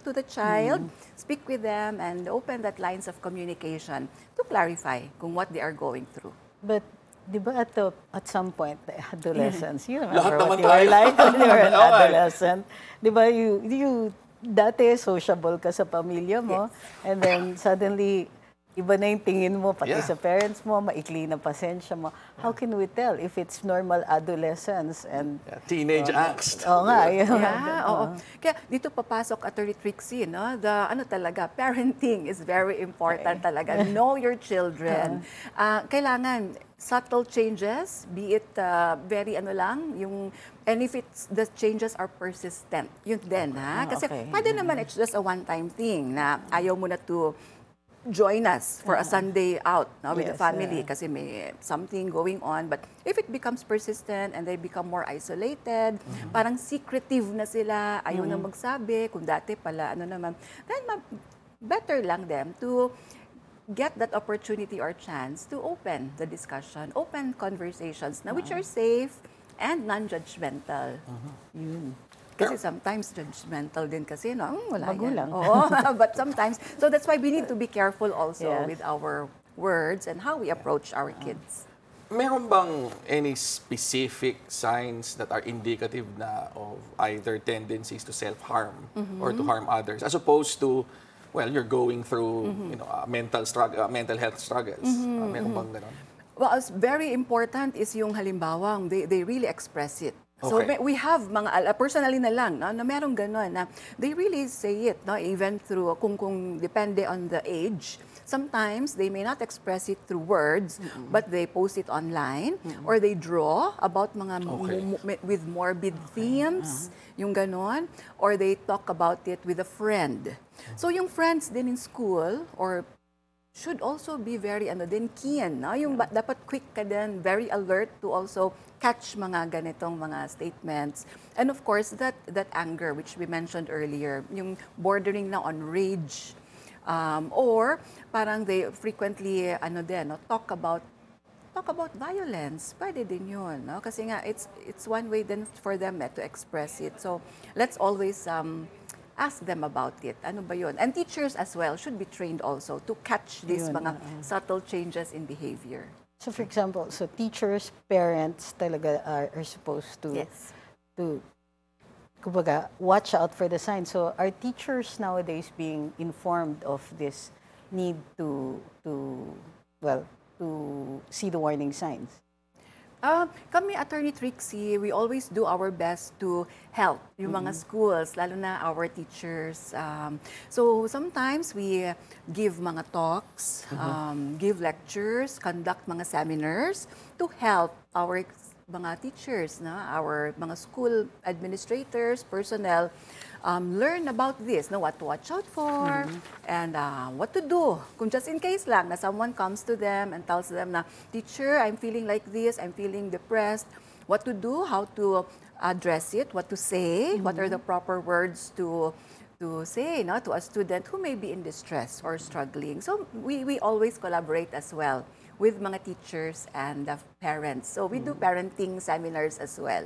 to the child, speak with them, and open that lines of communication to clarify kung what they are going through. But di ba at some point, the adolescence, you Lahat remember what naman you were tayo. like when you were an Okay. adolescent. Di ba, you dati sociable ka sa pamilya mo, and then suddenly, iba na yung tingin mo, pati Yeah. sa parents mo, maikli na pasensya mo. How can we tell if it's normal adolescence and... Teenage angst. Oo nga, yun. Yeah, oo. Kaya dito papasok, Attorney Trixie, no? Talaga, parenting is very important talaga. Know your children. Kailangan subtle changes, be it very and if the changes are persistent, yun din, ha? Kasi pwede naman it's just a one-time thing na ayaw mo na to join us for a Sunday out with the family kasi may something going on. But if it becomes persistent and they become more isolated, parang secretive na sila, ayaw na magsabi, kung dati pala, then better lang them to get that opportunity or chance to open the discussion, open conversations na which are safe and non-judgmental. Yun. Kasi sometimes judgmental din kasi, no? Wala Magulang. yan. Oo, but sometimes, so that's why we need to be careful also with our words and how we approach our kids. Meron bang any specific signs that are indicative na of either tendencies to self-harm or to harm others as opposed to, well, you're going through mental health struggles? Meron bang ganon? Well, it's very important is yung halimbawa, they really express it. So we have mga personally na lang na merong gano'n na they really say it, no, even through kung depende on the age. Sometimes they may not express it through words, but they post it online or they draw about mga with morbid themes, yung gano'n, or they talk about it with a friend. So yung friends din in school or should also be very keen, no? Yung dapat quick ka din, very alert to also catch mga ganitong mga statements. And of course, that anger which we mentioned earlier, yung bordering na on rage, or parang they frequently talk about violence. Pwede din yun, no? Kasi nga it's one way then for them to express it. So let's always ask them about it. Ano ba yun? And teachers as well should be trained also to catch these mga subtle changes in behavior. So for example, teachers, parents talaga are supposed to kumbaga, watch out for the signs. So are teachers nowadays being informed of this need to see the warning signs? Kami, Attorney Trixie, we always do our best to help yung mga schools, lalo na our teachers. So sometimes we give mga talks, give lectures, conduct mga seminars to help our mga teachers, our mga school administrators, personnel, learn about this, what to watch out for, and what to do. Kung just in case lang na someone comes to them and tells them na, teacher, I'm feeling like this, I'm feeling depressed, what to do, how to address it, what to say, what are the proper words to say to a student who may be in distress or struggling. So we always collaborate as well with mga teachers and parents. So we do parenting seminars as well.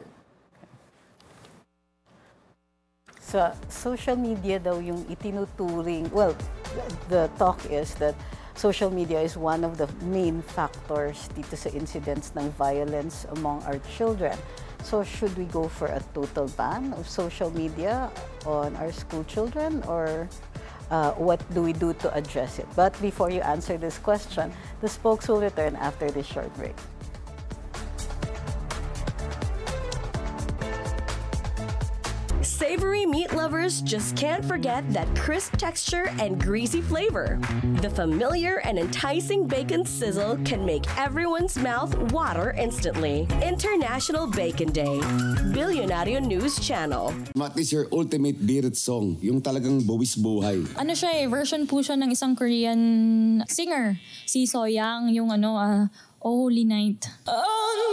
Sa social media daw yung itinuturing, well, the talk is that social media is one of the main factors dito sa incidents ng violence among our children. So should we go for a total ban of social media on our school children, or what do we do to address it? But before you answer this question, the spokes will return after this short break. Savory meat lovers just can't forget that crisp texture and greasy flavor. The familiar and enticing bacon sizzle can make everyone's mouth water instantly. International Bacon Day. Billionario News Channel. What is your ultimate bearded song? Yung talagang buwis buhay. Ano siya version po siya ng isang Korean singer. Si Soyang, yung Oh Holy Night.